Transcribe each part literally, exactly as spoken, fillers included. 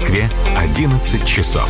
Москве одиннадцать часов.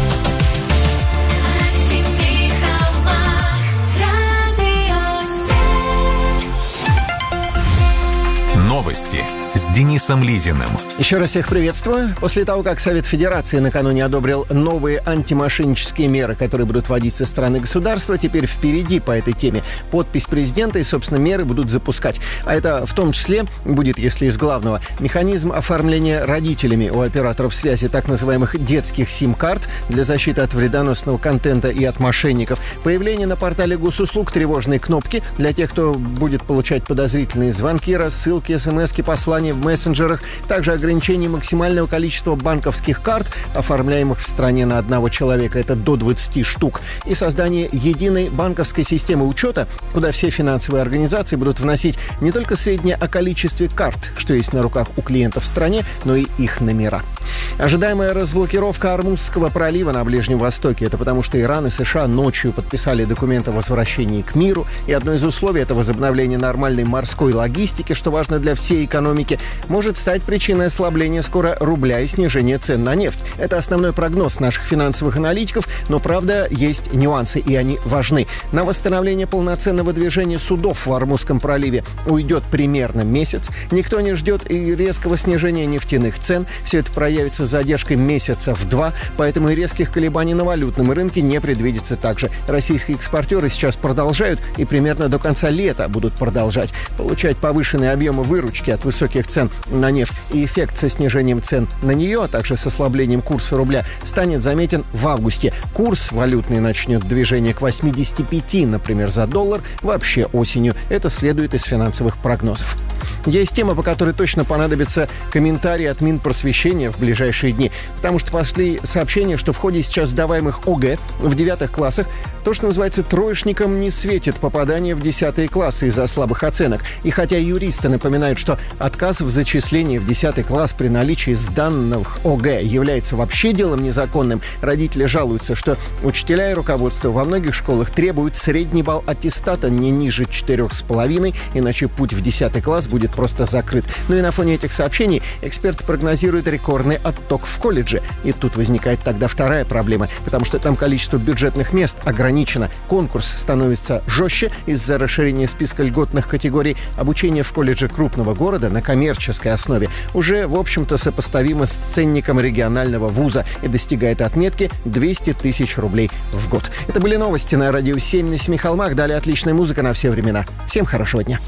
Новости с Денисом Лизиным. Еще раз всех приветствую. После того, как Совет Федерации накануне одобрил новые антимошеннические меры, которые будут вводить со стороны государства, теперь впереди по этой теме подпись президента и, собственно, меры будут запускать. А это в том числе будет, если из главного, механизм оформления родителями у операторов связи так называемых детских сим-карт для защиты от вредоносного контента и от мошенников, появление на портале госуслуг тревожной кнопки для тех, кто будет получать подозрительные звонки, рассылки, смс-ки, послания в мессенджерах, также ограничение максимального количества банковских карт, оформляемых в стране на одного человека, это до двадцати штук, и создание единой банковской системы учета, куда все финансовые организации будут вносить не только сведения о количестве карт, что есть на руках у клиентов в стране, но и их номера. Ожидаемая разблокировка Ормузского пролива на Ближнем Востоке. Это потому, что Иран и США ночью подписали документ о возвращении к миру, и одно из условий — это возобновление нормальной морской логистики, что важно для всей экономики, может стать причиной ослабления скоро рубля и снижения цен на нефть. Это основной прогноз наших финансовых аналитиков, но, правда, есть нюансы, и они важны. На восстановление полноценного движения судов в Ормузском проливе уйдет примерно месяц. Никто не ждет и резкого снижения нефтяных цен. Все это проявится с задержкой месяца в два, поэтому и резких колебаний на валютном рынке не предвидится также. Российские экспортеры сейчас продолжают и примерно до конца лета будут продолжать получать повышенные объемы выручки от высоких цен на нефть, и эффект со снижением цен на нее, а также с ослаблением курса рубля станет заметен в августе. Курс валютный начнет движение к восьмидесяти пяти, например, за доллар вообще осенью. Это следует из финансовых прогнозов. Есть тема, по которой точно понадобится комментарий от Минпросвещения в ближайшие дни, потому что пошли сообщения, что в ходе сейчас сдаваемых ОГЭ в девятых классах то, что называется, троечникам не светит попадание в десятые классы из-за слабых оценок. И хотя юристы напоминают, что отказ в зачислении в десятый класс при наличии сданных ОГЭ является вообще делом незаконным, родители жалуются, что учителя и руководство во многих школах требуют средний балл аттестата не ниже четырех с половиной, иначе путь в десятый класс будет просто закрыт. Ну и на фоне этих сообщений эксперты прогнозируют рекордный отток в колледжи. И тут возникает тогда вторая проблема, потому что там количество бюджетных мест ограничено. Конкурс становится жестче из-за расширения списка льготных категорий. Обучение в колледже крупного города на коммерческой основе уже, в общем-то, сопоставимо с ценником регионального вуза и достигает отметки двести тысяч рублей в год. Это были новости на Радио семь на Семи холмах. Далее отличная музыка на все времена. Всем хорошего дня.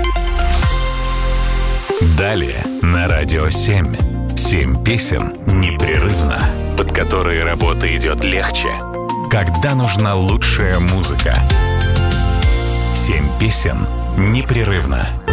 Далее на Радио семь. Семь песен непрерывно, под которые работа идет легче. Когда нужна лучшая музыка. Семь песен непрерывно.